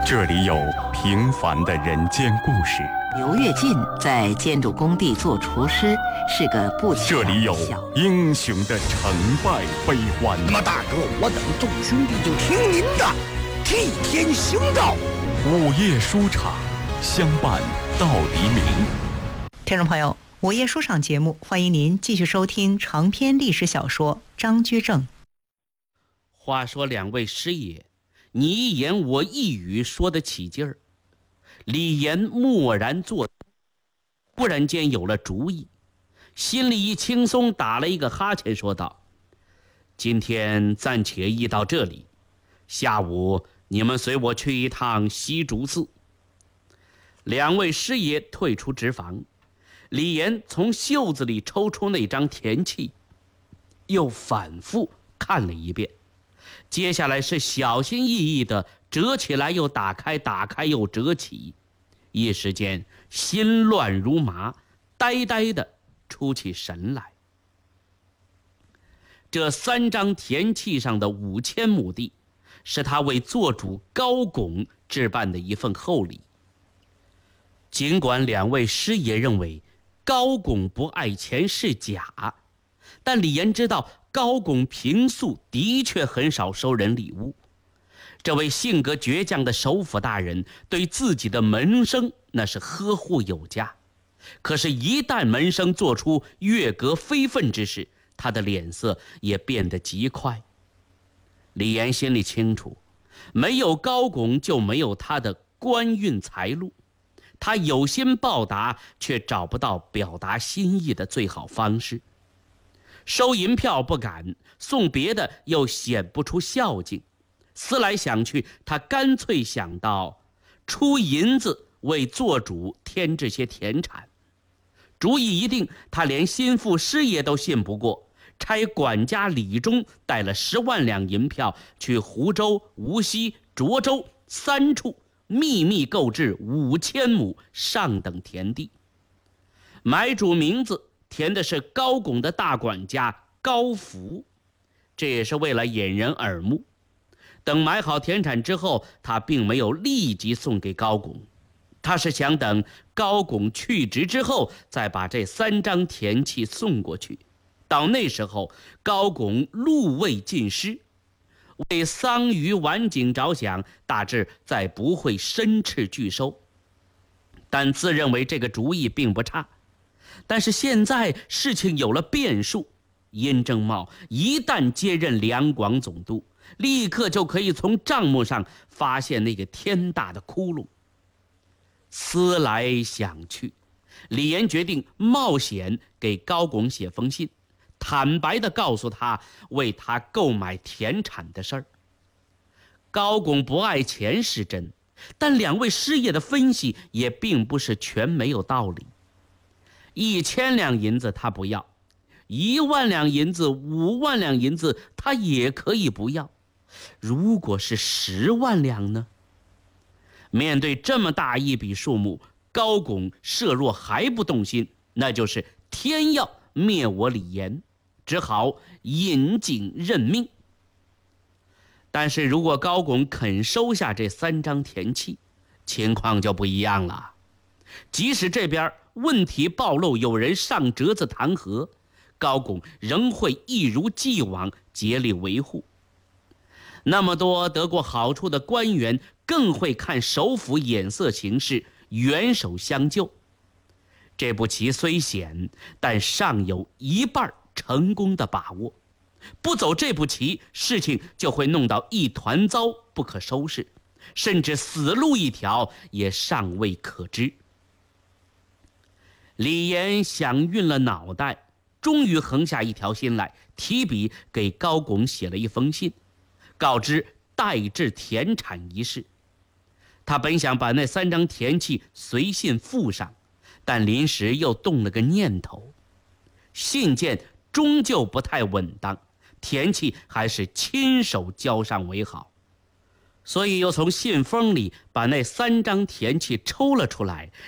这里有平凡的人间故事， 刘跃进在建筑工地做厨师，是个不起眼的小。 这里有英雄的成败悲欢。 那么大哥，我等众兄弟就听您的，替天行道。 午夜书场，相伴到黎明。 听众朋友，午夜书场节目，欢迎您继续收听长篇历史小说《张居正》。 话说两位师爷，你一言我一语说得起劲儿。李岩默然坐，忽然间有了主意，心里一轻松，打了一个哈欠，说道：今天暂且议到这里，下午你们随我去一趟西竹寺。两位师爷退出职房，李岩从袖子里抽出那张田契，又反复看了一遍，接下来是小心翼翼地折起来又打开，打开又折起，一时间心乱如麻，呆呆地出起神来。这3张田契上的5000亩地，是他为做主高拱置办的一份厚礼。尽管两位师爷认为高拱不爱钱是假，但李岩知道高拱平素的确很少收人礼物。这位性格倔强的首辅大人对自己的门生那是呵护有加，可是一旦门生做出越格非分之事，他的脸色也变得极快。李岩心里清楚，没有高拱就没有他的官运财路，他有心报答，却找不到表达心意的最好方式。收银票不敢，送别的又显不出孝敬。思来想去，他干脆想到出银子为做主添置些田产。主意一定，他连心腹师爷都信不过，差管家李忠带了10万两银票，去湖州、无锡、涿州3处秘密购置5000亩上等田地。买主名字填的是高拱的大管家高福，这也是为了引人耳目。等买好田产之后，他并没有立即送给高拱，他是想等高拱去职之后，再把这3张田契送过去。到那时候，高拱禄位尽失，为桑榆晚景着想，大致再不会申斥拒收。但自认为这个主意并不差。但是现在事情有了变数，殷正茂一旦接任两广总督，立刻就可以从账目上发现那个天大的窟窿。思来想去，李岩决定冒险给高拱写封信，坦白地告诉他为他购买田产的事儿。高拱不爱钱是真，但两位师爷的分析也并不是全没有道理。1000两银子他不要，1万两银子、5万两银子他也可以不要。如果是10万两呢？面对这么大一笔数目，高拱设若还不动心，那就是天要灭我李岩，只好引颈认命。但是如果高拱肯收下这3张田契，情况就不一样了。即使这边问题暴露，有人上折子弹劾，高拱仍会一如既往竭力维护。那么多得过好处的官员更会看首府眼色行事，援手相救。这步棋虽险，但尚有1半成功的把握。不走这步棋，事情就会弄到一团糟，不可收拾，甚至死路一条也尚未可知。李岩想晕了脑袋，终于横下一条心来，提笔给高拱写了一封信，告知代置田产一事。他本想把那3张田契随信附上，但临时又动了个念头，信件终究不太稳当，田契还是亲手交上为好。所以又从信封里把那3张田契抽了出来，